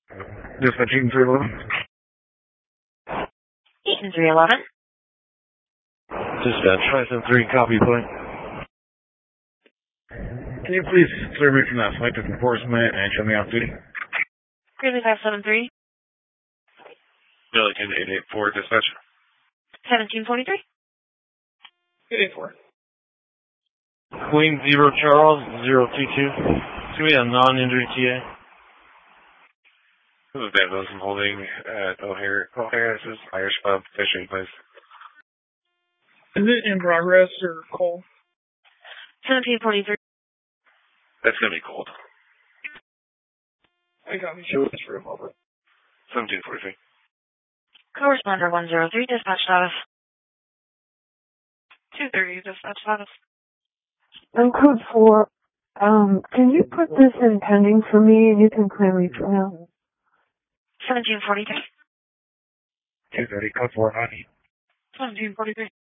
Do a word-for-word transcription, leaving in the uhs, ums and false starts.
Dispatch Eaton three eleven. Eaton three eleven. Dispatch five seven three, copy point. Can you please clear me from that selective enforcement and show me off duty? Clearly five seven three. Milliken eight eight four, dispatch. seventeen forty-three. eight eight four. Queen zero Charles zero two two. It's gonna be a non-injury T A. This is Dan Wilson holding at O'Hare. O'Hare, this is Irish Pub, fishing place. Is it in progress or cold? seventeen forty-three. That's gonna be cold. I got me sure it's for a moment. seventeen forty-three. Corresponder one zero three, dispatch status. two thirty, dispatch status. I'm code four. Um, can you put this in pending for me and you can clearly drown? seventeen forty-three. two thirty, code four, honey. seventeen forty-three.